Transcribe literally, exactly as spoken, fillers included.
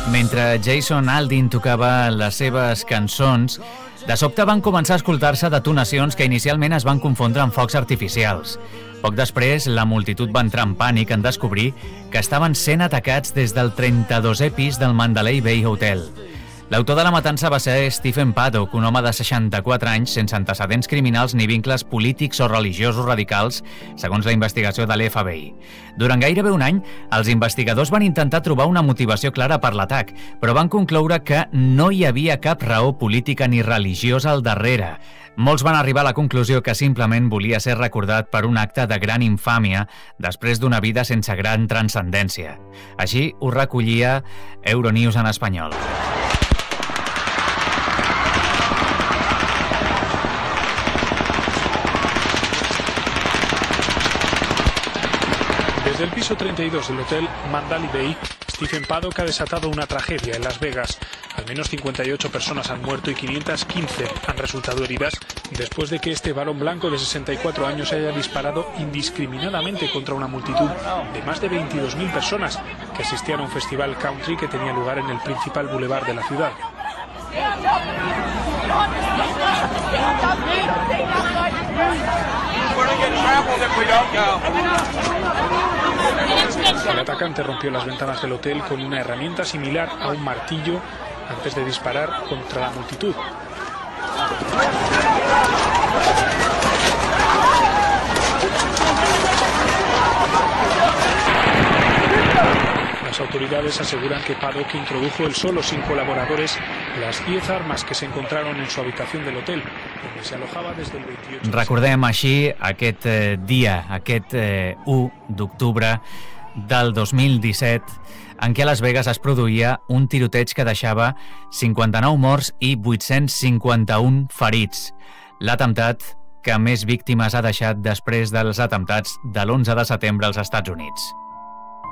Mentre Jason Aldean tocava les seves cançons, de sobte van començar a escoltar-se detonacions que inicialment es van confondre amb focs artificials. Poc després, la multitud va entrar en pànic en descobrir que estaven sent atacats des del trenta-dosè pis del Mandalay Bay Hotel. L'autor de la matança va ser Stephen Paddock, un home de seixanta-quatre anys sense antecedents criminals ni vincles polítics o religiosos radicals, segons la investigació de l'F B I. Durant gairebé un any, els investigadors van intentar trobar una motivació clara per l'atac, però van concloure que no hi havia cap raó política ni religiosa al darrere. Molts van arribar a la conclusió que simplement volia ser recordat per un acte de gran infàmia després d'una vida sense gran transcendència. Així ho recollia Euronews en espanyol. Desde el piso treinta y dos del hotel Mandalay Bay, Stephen Paddock ha desatado una tragedia en Las Vegas. Al menos cincuenta y ocho personas han muerto y quinientas quince han resultado heridas después de que este varón blanco de sesenta y cuatro años haya disparado indiscriminadamente contra una multitud de más de veintidós mil personas que asistían a un festival country que tenía lugar en el principal bulevar de la ciudad. El atacante rompió las ventanas del hotel con una herramienta similar a un martillo antes de disparar contra la multitud. Las autoridades aseguran que Paddock introdujo él solo, sin colaboradores, las diez armas que se encontraron en su habitación del hotel, donde se alojaba desde el veintiocho. Recordem així aquest eh, dia, aquest eh, u d'octubre del dos mil disset, en què a Las Vegas es produïa un tiroteig que deixava cinquanta-nou morts i vuit-cents cinquanta-un ferits. L'atemptat que més víctimes ha deixat després dels atemptats de l'onze de setembre als Estats Units.